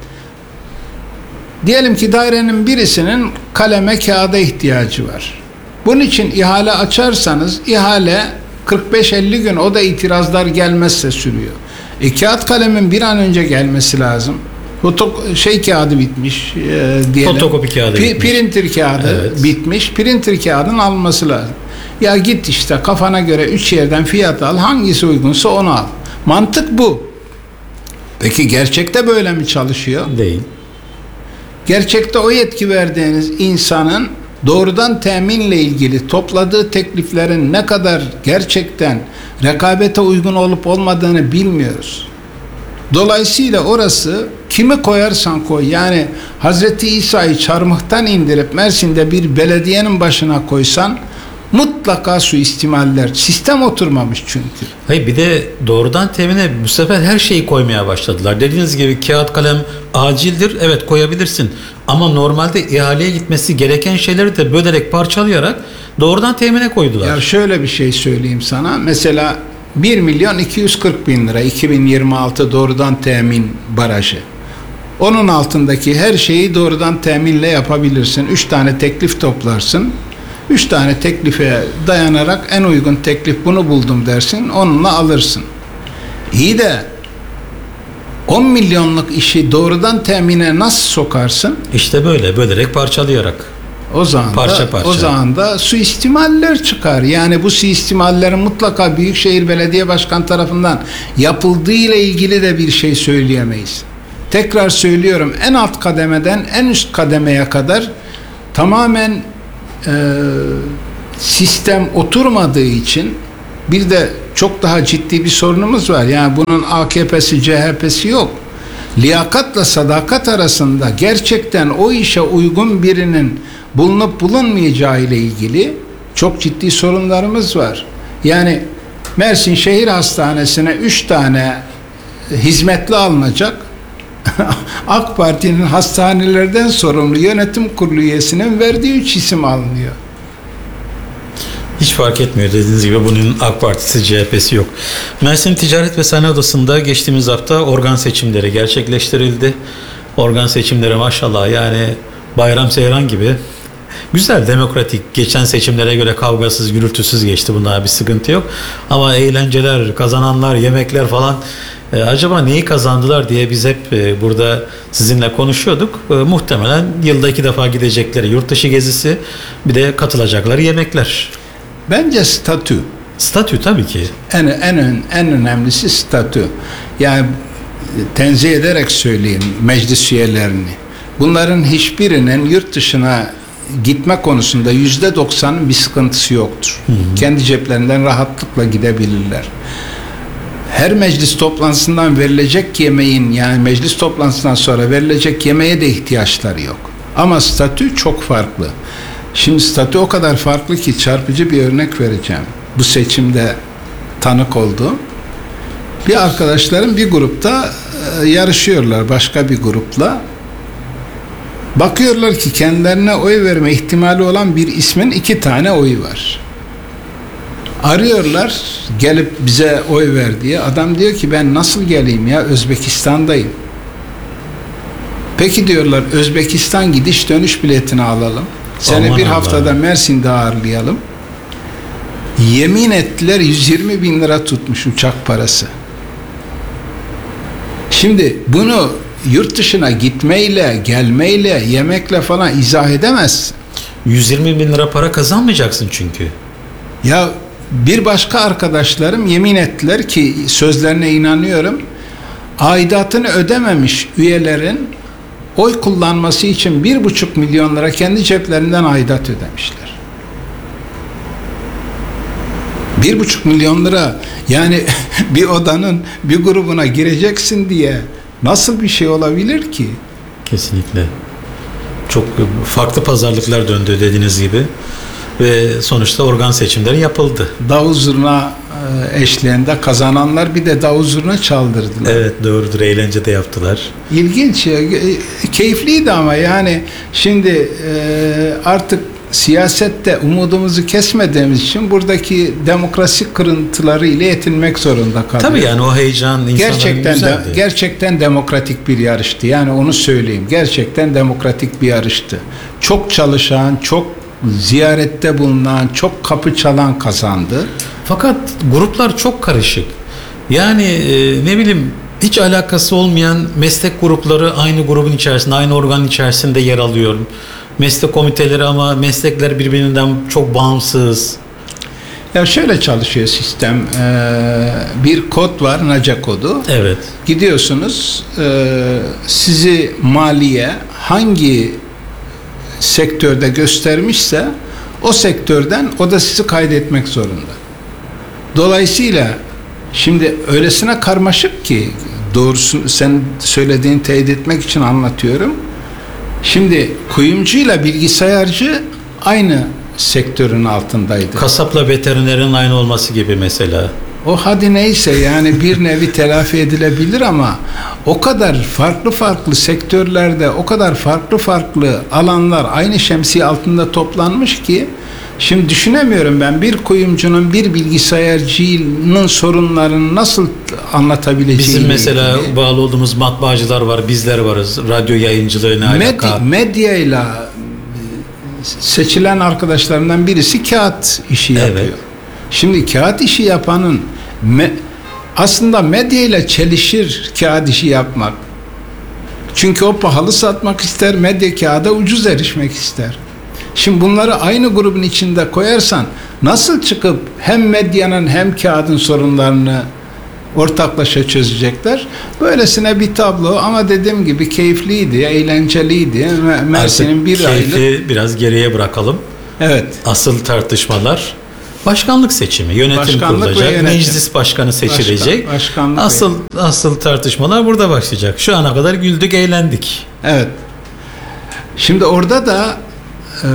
diyelim ki dairenin birisinin kaleme kağıda ihtiyacı var. Bunun için ihale açarsanız ihale kırk beş elli gün, o da itirazlar gelmezse sürüyor. E, kağıt kalemin bir an önce gelmesi lazım. Foto şey kağıdı bitmiş e, diyelim. Fotokopi kağıdı P- bitmiş. Printer kağıdı Evet. bitmiş. Printer kağıdın alınması lazım. Ya git işte kafana göre üç yerden fiyat al. Hangisi uygunsa onu al. Mantık bu. Peki gerçekte böyle mi çalışıyor? Değil. Gerçekte o yetki verdiğiniz insanın doğrudan teminle ilgili topladığı tekliflerin ne kadar gerçekten rekabete uygun olup olmadığını bilmiyoruz. Dolayısıyla orası kimi koyarsan koy, yani Hazreti İsa'yı çarmıhtan indirip Mersin'de bir belediyenin başına koysan mutlaka suistimaller. Sistem oturmamış çünkü. Hayır, bir de doğrudan temine bu sefer her şeyi koymaya başladılar. Dediğiniz gibi kağıt kalem acildir. Evet, koyabilirsin. Ama normalde ihaleye gitmesi gereken şeyleri de bölerek, parçalayarak doğrudan temine koydular. Ya şöyle bir şey söyleyeyim sana. Mesela bir milyon iki yüz kırk bin lira iki bin yirmi altı doğrudan temin barajı. Onun altındaki her şeyi doğrudan teminle yapabilirsin. Üç tane teklif toplarsın. Üç tane teklife dayanarak en uygun teklif bunu buldum dersin. Onunla alırsın. İyi de on milyonluk işi doğrudan temine nasıl sokarsın? İşte böyle bölerek, parçalayarak. O zaman Parça da, parça. o zaman da suistimaller çıkar. Yani bu suistimallerin mutlaka Büyükşehir Belediye Başkanı tarafından yapıldığı ile ilgili de bir şey söyleyemeyiz. Tekrar söylüyorum, en alt kademeden en üst kademeye kadar tamamen e, sistem oturmadığı için bir de çok daha ciddi bir sorunumuz var. Yani bunun A K P'si, C H P'si yok. Liyakatla sadakat arasında gerçekten o işe uygun birinin bulunup bulunmayacağı ile ilgili çok ciddi sorunlarımız var. Yani Mersin Şehir Hastanesi'ne üç tane hizmetli alınacak. AK Parti'nin hastanelerden sorumlu yönetim kurulu üyesinin verdiği üç isim alınıyor. Hiç fark etmiyor, dediğiniz gibi bunun AK Partisi, C H P'si yok. Mersin Ticaret ve Sanayi Odası'nda geçtiğimiz hafta organ seçimleri gerçekleştirildi. Organ seçimleri maşallah yani bayram seyran gibi. Güzel, demokratik. Geçen seçimlere göre kavgasız, gürültüsüz geçti. Bunda bir sıkıntı yok. Ama eğlenceler, kazananlar, yemekler falan, e, acaba neyi kazandılar diye biz hep e, burada sizinle konuşuyorduk. E, muhtemelen yılda iki defa gidecekleri yurt dışı gezisi, bir de katılacakları yemekler. Bence statü. Statü tabii ki. En en en önemlisi statü. Yani tenzih ederek söyleyeyim meclis üyelerini. Bunların hiçbirinin yurt dışına gitme konusunda yüzde doksanın bir sıkıntısı yoktur. Hı hı. Kendi ceplerinden rahatlıkla gidebilirler. Her meclis toplantısından verilecek yemeğin, yani meclis toplantısından sonra verilecek yemeğe de ihtiyaçları yok. Ama statü çok farklı. Şimdi statü o kadar farklı ki çarpıcı bir örnek vereceğim. Bu seçimde tanık olduğum. Bir arkadaşlarım bir grupta e, yarışıyorlar başka bir grupla. Bakıyorlar ki kendilerine oy verme ihtimali olan bir ismin iki tane oyu var. Arıyorlar gelip bize oy ver diye. Adam diyor ki ben nasıl geleyim ya, Özbekistan'dayım. Peki diyorlar, Özbekistan gidiş dönüş biletini alalım. Seni Aman bir Allah. haftada Mersin'de ağırlayalım. Yemin ettiler yüz yirmi bin lira tutmuş uçak parası. Şimdi bunu yurt dışına gitmeyle, gelmeyle, yemekle falan izah edemezsin. yüz yirmi bin lira para kazanmayacaksın çünkü. Ya bir başka arkadaşlarım yemin ettiler ki, sözlerine inanıyorum, aidatını ödememiş üyelerin oy kullanması için bir buçuk milyon lira kendi ceplerinden aidat ödemişler. Bir buçuk milyon lira, yani bir odanın bir grubuna gireceksin diye nasıl bir şey olabilir ki? Kesinlikle. Çok farklı pazarlıklar döndü dediğiniz gibi. Ve sonuçta organ seçimleri yapıldı. Davul zurna eşliğinde kazananlar bir de davul zurna çaldırdılar. Evet, doğrudur, eğlence de yaptılar. İlginç ya, keyifliydi ama yani şimdi artık siyasette umudumuzu kesmediğimiz için buradaki demokrasi kırıntıları ile yetinmek zorunda kalıyoruz. Tabii yani o heyecan insanların gerçekten güzeldi. de, gerçekten demokratik bir yarıştı. Yani onu söyleyeyim. Gerçekten demokratik bir yarıştı. Çok çalışan, çok ziyarette bulunan, çok kapı çalan kazandı. Fakat gruplar çok karışık. Yani e, ne bileyim, hiç alakası olmayan meslek grupları aynı grubun içerisinde, aynı organın içerisinde yer alıyor. Meslek komiteleri ama meslekler birbirinden çok bağımsız. Ya şöyle çalışıyor sistem. Ee, bir kod var, NACA kodu. Evet. Gidiyorsunuz, e, sizi maliye hangi sektörde göstermişse o sektörden o da sizi kaydetmek zorunda. Dolayısıyla şimdi öylesine karmaşık ki, doğrusu sen söylediğini teyit etmek için anlatıyorum. Şimdi kuyumcuyla bilgisayarcı aynı sektörün altındaydı. Kasapla veterinerin aynı olması gibi mesela. O hadi neyse, yani bir nevi telafi edilebilir ama o kadar farklı farklı sektörlerde, o kadar farklı farklı alanlar aynı şemsiye altında toplanmış ki şimdi düşünemiyorum ben bir kuyumcunun, bir bilgisayarcının sorunlarını nasıl anlatabileceğini. Bizim mesela ilgili bağlı olduğumuz matbaacılar var, bizler varız. Radyo yayıncılığına alaka. Med- medyayla seçilen arkadaşlarımdan birisi kağıt işi yapıyor. Evet. Şimdi kağıt işi yapanın me- aslında medyayla çelişir kağıt işi yapmak. Çünkü o pahalı satmak ister, medya kağıda ucuz erişmek ister. Şimdi bunları aynı grubun içinde koyarsan nasıl çıkıp hem medyanın hem kağıdın sorunlarını ortaklaşa çözecekler? Böylesine bir tablo ama dediğim gibi keyifliydi, eğlenceliydi. Mersin'in bir keyfi aylık... biraz geriye bırakalım. Evet. Asıl tartışmalar başkanlık seçimi, yönetim Başkanlık kurulacak, yönetim. Meclis başkanı seçilecek. Başkan, başkanlık asıl asıl tartışmalar burada başlayacak. Şu ana kadar güldük, eğlendik. Evet. Şimdi orada da e,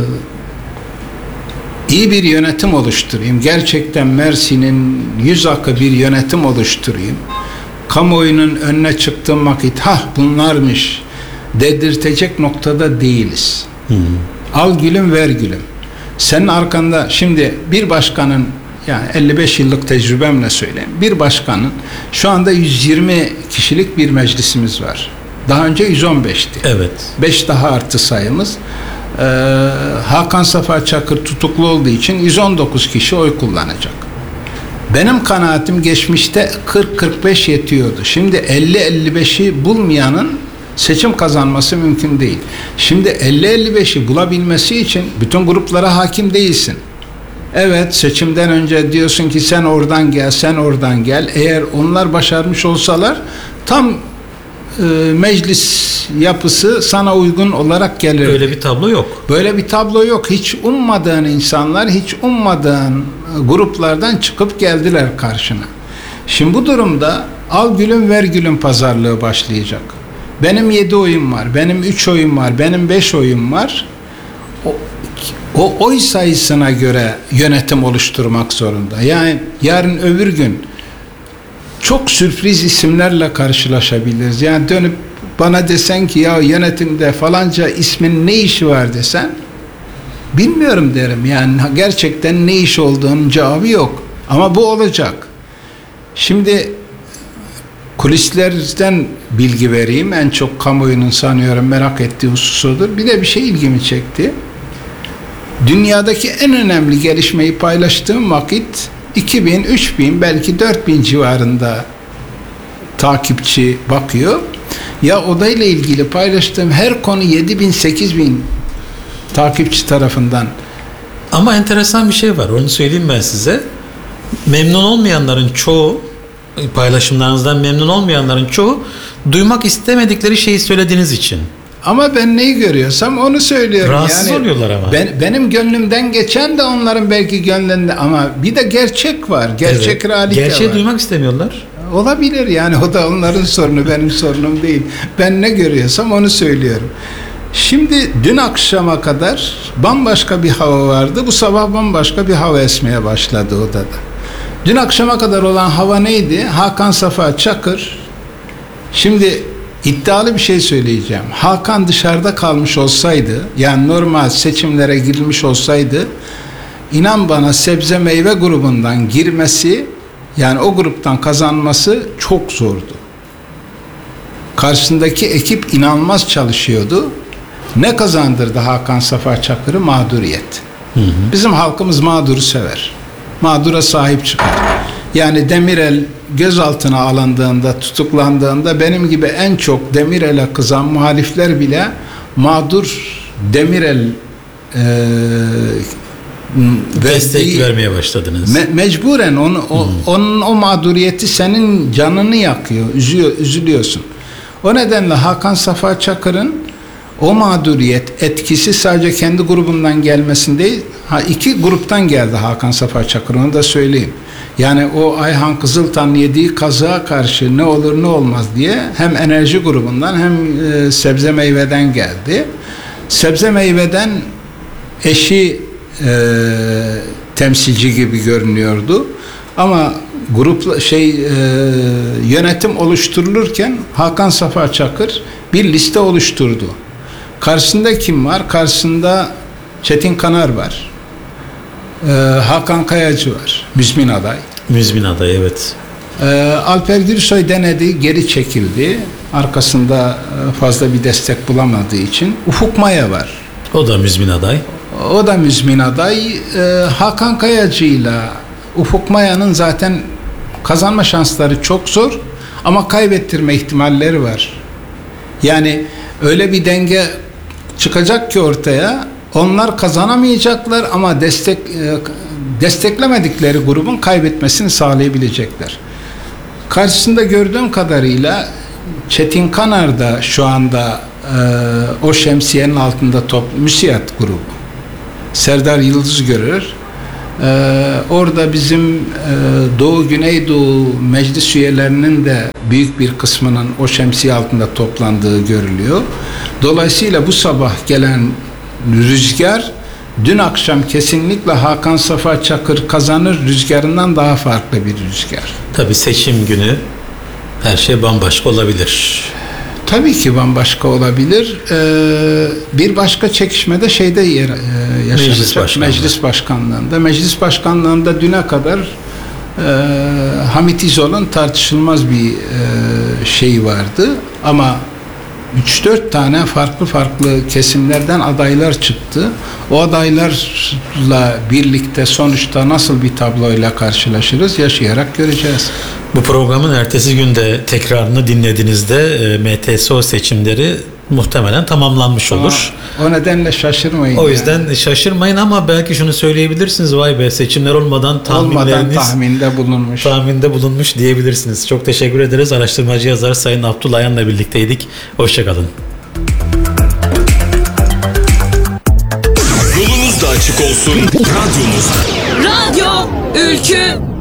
iyi bir yönetim oluşturayım. Gerçekten Mersin'in yüz akı bir yönetim oluşturayım. Kamuoyunun önüne çıktığım vakit ha bunlarmış dedirtecek noktada değiliz. Hı. Al gülüm ver gülüm. Senin arkanda şimdi bir başkanın, yani elli beş yıllık tecrübemle söyleyeyim. Bir başkanın şu anda yüz yirmi kişilik bir meclisimiz var. Daha önce yüz on beşti. Evet. beş daha artı sayımız. Ee, Hakan Safa Çakır tutuklu olduğu için yüz on dokuz kişi oy kullanacak. Benim kanaatim geçmişte kırk kırk beş yetiyordu. Şimdi elli elli beşi bulmayanın seçim kazanması mümkün değil. Şimdi elli elli beşi bulabilmesi için bütün gruplara hakim değilsin. Evet, seçimden önce diyorsun ki sen oradan gel, sen oradan gel. Eğer onlar başarmış olsalar tam e, meclis yapısı sana uygun olarak gelir. Böyle bir tablo yok. Böyle bir tablo yok. Hiç ummadığın insanlar, hiç ummadığın gruplardan çıkıp geldiler karşına. Şimdi bu durumda al gülüm ver gülüm pazarlığı başlayacak. Benim yedi oyum var, benim üç oyum var, benim beş oyum var. O, o oy sayısına göre yönetim oluşturmak zorunda. Yani yarın öbür gün çok sürpriz isimlerle karşılaşabiliriz. Yani dönüp bana desen ki ya yönetimde falanca ismin ne işi var desen, bilmiyorum derim. Yani gerçekten ne iş olduğunun cevabı yok. Ama bu olacak. Şimdi kulislerden bilgi vereyim. En çok kamuoyunun sanıyorum merak ettiği husus odur. Bir de bir şey ilgimi çekti. Dünyadaki en önemli gelişmeyi paylaştığım vakit iki bin, üç bin, belki dört bin civarında takipçi bakıyor. Ya odayla ilgili paylaştığım her konu yedi bin, sekiz bin takipçi tarafından. Ama enteresan bir şey var. Onu söyleyeyim ben size. Memnun olmayanların çoğu, paylaşımlarınızdan memnun olmayanların çoğu duymak istemedikleri şeyi söylediğiniz için. Ama ben neyi görüyorsam onu söylüyorum. Rahatsız yani oluyorlar ama. Ben, benim gönlümden geçen de onların belki gönlünde, ama bir de gerçek var. Gerçek evet. realite Gerçeği var. duymak istemiyorlar. Olabilir yani, o da onların sorunu, benim sorunum değil. Ben ne görüyorsam onu söylüyorum. Şimdi dün akşama kadar bambaşka bir hava vardı. Bu sabah bambaşka bir hava esmeye başladı odada. Dün akşama kadar olan hava neydi? Hakan Safa Çakır. Şimdi iddialı bir şey söyleyeceğim. Hakan dışarıda kalmış olsaydı, yani normal seçimlere girilmiş olsaydı, inan bana sebze meyve grubundan girmesi, yani o gruptan kazanması çok zordu. Karşısındaki ekip inanılmaz çalışıyordu. Ne kazandırdı Hakan Safa Çakır'ı? Mağduriyet. Hı hı. Bizim halkımız mağduru sever. Mağdura sahip çıkar. Yani Demirel gözaltına alındığında, tutuklandığında benim gibi en çok Demirel'e kızan muhalifler bile mağdur Demirel e, destek verdiği, vermeye başladınız. Me- mecburen onu, o, hmm. onun o mağduriyeti senin canını yakıyor, üzüyor, üzülüyorsun. O nedenle Hakan Safa Çakır'ın o mağduriyet etkisi sadece kendi grubundan gelmesin değil, ha, iki gruptan geldi Hakan Safa Çakır, onu da söyleyeyim. Yani o Ayhan Kızıltan yediği kazığa karşı ne olur ne olmaz diye hem enerji grubundan hem e, sebze meyveden geldi. Sebze meyveden eşi e, temsilci gibi görünüyordu. Ama grup şey e, yönetim oluşturulurken Hakan Safa Çakır bir liste oluşturdu. Karşısında kim var? Karşısında Çetin Kanar var. Ee, Hakan Kayacı var. Müzmin aday. Müzmin aday, evet. Ee, Alper Gürsoy denedi, geri çekildi. Arkasında fazla bir destek bulamadığı için. Ufuk Maya var. O da müzmin aday. O da müzmin aday. Ee, Hakan Kayacı ile Ufuk Maya'nın zaten kazanma şansları çok zor ama kaybettirme ihtimalleri var. Yani öyle bir denge çıkacak ki ortaya, Onlar kazanamayacaklar ama destek e, desteklemedikleri grubun kaybetmesini sağlayabilecekler. Karşısında gördüğüm kadarıyla Çetin Kanar da şu anda e, o şemsiyenin altında top MÜSİAD grubu. Serdar Yıldız görür. Ee, orada bizim e, Doğu Güneydoğu meclis üyelerinin de büyük bir kısmının o şemsiye altında toplandığı görülüyor. Dolayısıyla bu sabah gelen rüzgar dün akşam kesinlikle Hakan Safa Çakır kazanır rüzgarından daha farklı bir rüzgar. Tabii seçim günü her şey bambaşka olabilir. Tabii ki bambaşka olabilir. Ee, bir başka çekişmede şeyde yer, e, yaşanacak. Meclis Başkanlığı. Meclis Başkanlığı'nda. Meclis Başkanlığı'nda düne kadar e, Hamit İzol'un tartışılmaz bir e, şey vardı. Ama üç dört tane farklı farklı kesimlerden adaylar çıktı. O adaylarla birlikte sonuçta nasıl bir tabloyla karşılaşırız yaşayarak göreceğiz. Bu programın ertesi günde tekrarını dinlediğinizde e, M T S O seçimleri muhtemelen tamamlanmış olur. Aa, o nedenle şaşırmayın. O yüzden yani. Şaşırmayın ama belki şunu söyleyebilirsiniz. Vay be, seçimler olmadan tahminleriniz olmadan tahminde bulunmuş. Tahminde bulunmuş diyebilirsiniz. Çok teşekkür ederiz. Araştırmacı yazar Sayın Abdullah Ayan'la birlikteydik. Hoşçakalın. Yolunuz da açık olsun. Radyomuz. Radyo Ülkü.